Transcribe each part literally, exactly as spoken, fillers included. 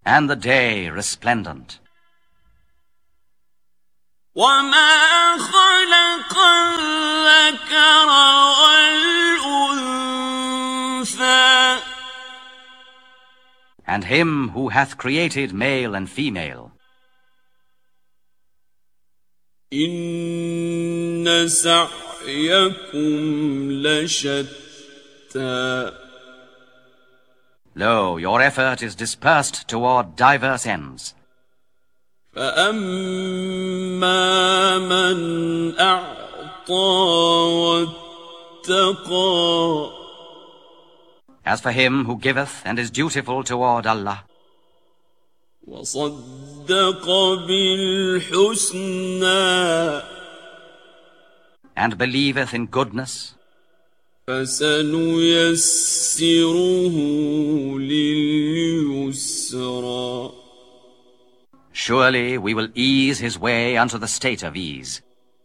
and the day resplendent. وَمَا خَلَقَ الذَّكَرَ وَالْأُنثَىٰ And him who hath created male and female. إِنَّ سَعْيَكُمْ لَشَتَّىٰ Lo, your effort is dispersed toward diverse ends. فَأَمَّا مَنْ أَعْطَىٰ وَاتَّقَىٰ As for him who giveth and is dutiful toward Allah, وَصَدَّقَ بِالْحُسْنَىٰ and believeth in goodness, فَسَنُيَسِّرُهُ لِلْيُسْرَىٰ surely we will ease his way unto the state of ease.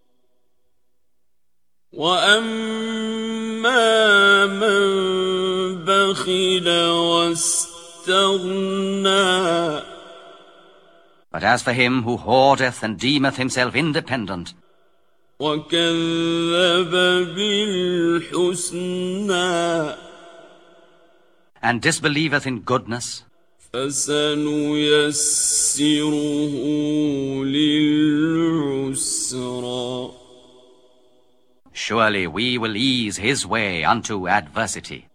وَأَمَّا مَن بَخِلَ وَاسْتَغْنَىٰ But as for him who hoardeth and deemeth himself independent, وَكَذَّبَ بِالْحُسْنَىٰ and disbelieveth in goodness, فَسَنُيَسِّرُهُ لِلْعُسْرَىٰ surely we will ease his way unto adversity.